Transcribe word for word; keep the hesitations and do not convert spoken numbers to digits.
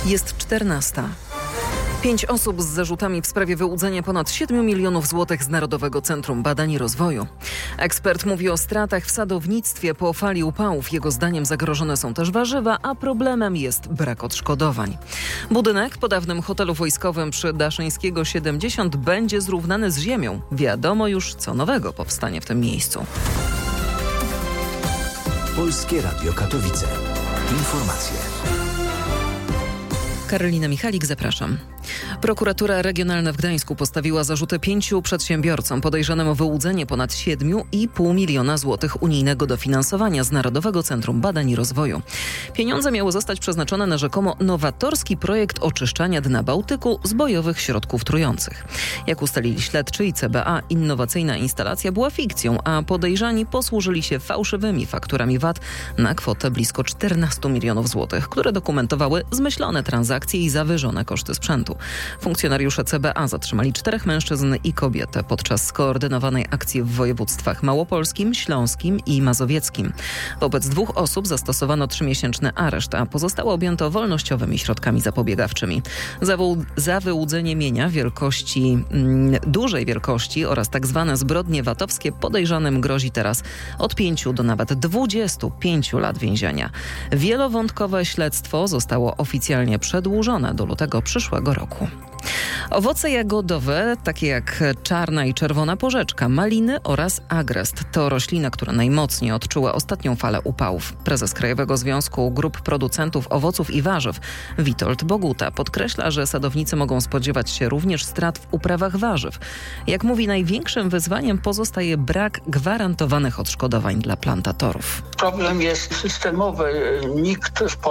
Jest czternasta. Pięć osób z zarzutami w sprawie wyłudzenia ponad siedmiu milionów złotych z Narodowego Centrum Badań i Rozwoju. Ekspert mówi o stratach w sadownictwie po fali upałów. Jego zdaniem zagrożone są też warzywa, a problemem jest brak odszkodowań. Budynek po dawnym hotelu wojskowym przy Daszyńskiego siedemdziesiąt będzie zrównany z ziemią. Wiadomo już, co nowego powstanie w tym miejscu. Polskie Radio Katowice. Informacje. Karolina Michalik, zapraszam. Prokuratura Regionalna w Gdańsku postawiła zarzuty pięciu przedsiębiorcom podejrzanym o wyłudzenie ponad siedmiu i pół miliona złotych unijnego dofinansowania z Narodowego Centrum Badań i Rozwoju. Pieniądze miały zostać przeznaczone na rzekomo nowatorski projekt oczyszczania dna Bałtyku z bojowych środków trujących. Jak ustalili śledczy i C B A, innowacyjna instalacja była fikcją, a podejrzani posłużyli się fałszywymi fakturami V A T na kwotę blisko czternastu milionów złotych, które dokumentowały zmyślone transakcje i zawyżone koszty sprzętu. Funkcjonariusze C B A zatrzymali czterech mężczyzn i kobietę podczas skoordynowanej akcji w województwach małopolskim, śląskim i mazowieckim. Wobec dwóch osób zastosowano trzymiesięczny areszt, a pozostałe objęto wolnościowymi środkami zapobiegawczymi. Za, wy- za wyłudzenie mienia wielkości, mm, dużej wielkości oraz tak zwane zbrodnie VAT-owskie podejrzanym grozi teraz od pięciu do nawet dwudziestu pięciu lat więzienia. Wielowątkowe śledztwo zostało oficjalnie przedłużone do lutego przyszłego roku. Owoce jagodowe, takie jak czarna i czerwona porzeczka, maliny oraz agrest, to rośliny, które najmocniej odczuły ostatnią falę upałów. Prezes Krajowego Związku Grup Producentów Owoców i Warzyw Witold Boguta podkreśla, że sadownicy mogą spodziewać się również strat w uprawach warzyw. Jak mówi, największym wyzwaniem pozostaje brak gwarantowanych odszkodowań dla plantatorów. Problem jest systemowy. Nikt w